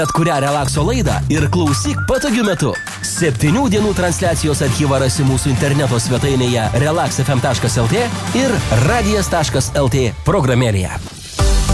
Bet kurią relakso laidą ir klausyk patogiu metu. 7 dienų transliacijos archyvą rasi mūsų interneto svetainėje relaxfm.lt ir radijas.lt programėlėje.